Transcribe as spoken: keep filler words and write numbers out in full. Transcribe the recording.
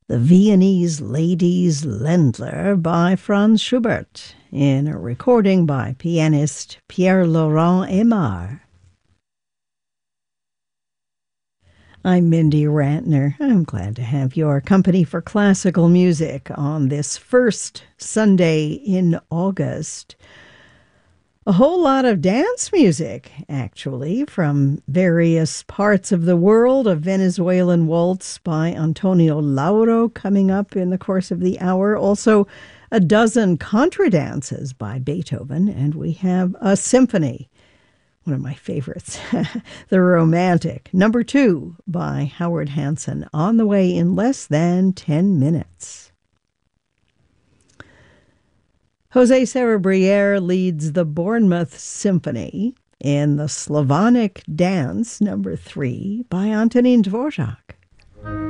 The Viennese Ladies Ländler by Franz Schubert in a recording by pianist Pierre-Laurent Aimard. I'm Mindy Rantner. I'm glad to have your company for classical music on this first Sunday in August. A whole lot of dance music, actually, from various parts of the world. A Venezuelan waltz by Antonio Lauro coming up in the course of the hour. Also, a dozen contradances by Beethoven, and we have a symphony. One of my favorites, The Romantic, number two by Howard Hanson, on the way in less than ten minutes. Jose Serra-Briere leads the Bournemouth Symphony in the Slavonic Dance, number three by Antonin Dvorak.